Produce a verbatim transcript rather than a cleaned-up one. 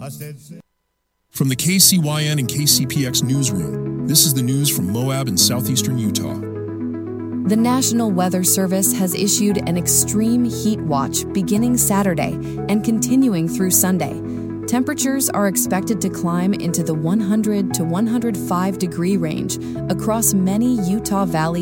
From the K C Y N and K C P X newsroom, this is the news from Moab and southeastern Utah. The National Weather Service has issued an extreme heat watch beginning Saturday and continuing through Sunday. Temperatures are expected to climb into the one hundred to one hundred five degree range across many Utah Valley